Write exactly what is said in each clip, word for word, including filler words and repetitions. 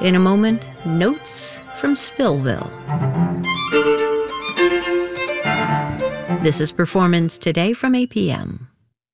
In a moment, notes from Spillville. This is Performance Today from A P M.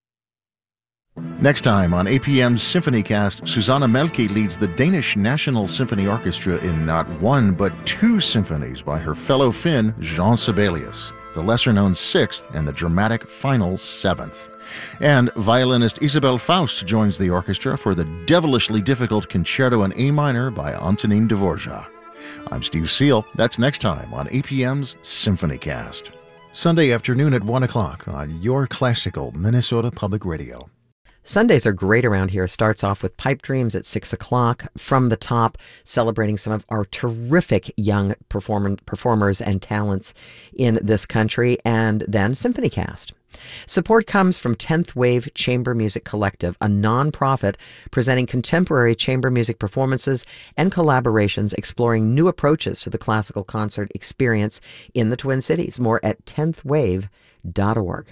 Next time on A P M's SymphonyCast, Susanna Melke leads the Danish National Symphony Orchestra in not one but two symphonies by her fellow Finn, Jean Sibelius, the lesser-known Sixth and the dramatic final Seventh. And violinist Isabelle Faust joins the orchestra for the devilishly difficult Concerto in A minor by Antonin Dvorak. I'm Steve Seal. That's next time on A P M's SymphonyCast. Sunday afternoon at one o'clock on your classical Minnesota Public Radio. Sundays are great around here. Starts off with Pipe Dreams at six o'clock from the top, celebrating some of our terrific young perform- performers and talents in this country, and then SymphonyCast. Support comes from tenth Wave Chamber Music Collective, a nonprofit presenting contemporary chamber music performances and collaborations exploring new approaches to the classical concert experience in the Twin Cities. More at tenth wave dot org.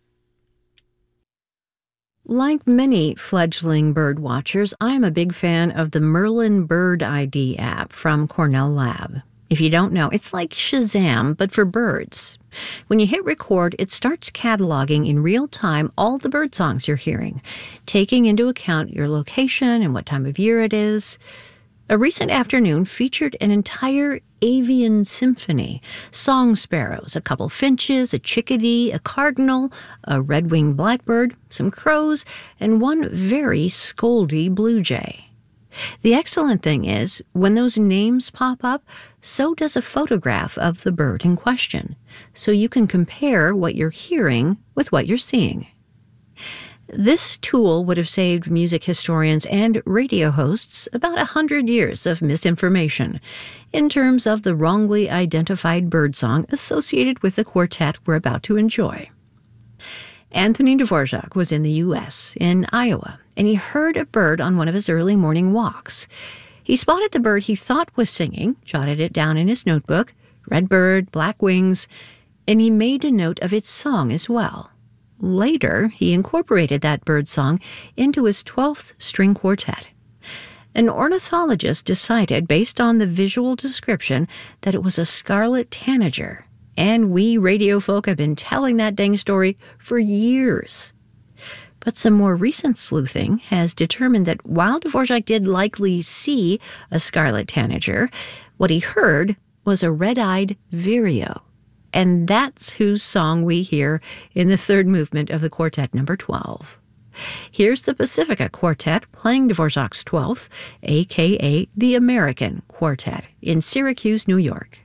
Like many fledgling bird watchers, I'm a big fan of the Merlin Bird I D app from Cornell Lab. If you don't know, it's like Shazam, but for birds. When you hit record, it starts cataloging in real time all the bird songs you're hearing, taking into account your location and what time of year it is. A recent afternoon featured an entire avian symphony. Song sparrows, a couple finches, a chickadee, a cardinal, a red-winged blackbird, some crows, and one very scoldy blue jay. The excellent thing is, when those names pop up, so does a photograph of the bird in question, so you can compare what you're hearing with what you're seeing. This tool would have saved music historians and radio hosts about a hundred years of misinformation in terms of the wrongly identified birdsong associated with the quartet we're about to enjoy. Antonin Dvorak was in the U S, in Iowa, and he heard a bird on one of his early morning walks. He spotted the bird he thought was singing, jotted it down in his notebook, red bird, black wings, and he made a note of its song as well. Later, he incorporated that bird song into his twelfth string quartet. An ornithologist decided, based on the visual description, that it was a scarlet tanager, and we radio folk have been telling that dang story for years. But some more recent sleuthing has determined that while Dvorak did likely see a scarlet tanager, what he heard was a red-eyed vireo. And that's whose song we hear in the third movement of the quartet number twelve. Here's the Pacifica Quartet playing Dvorak's twelfth, a k a the American Quartet, in Syracuse, New York.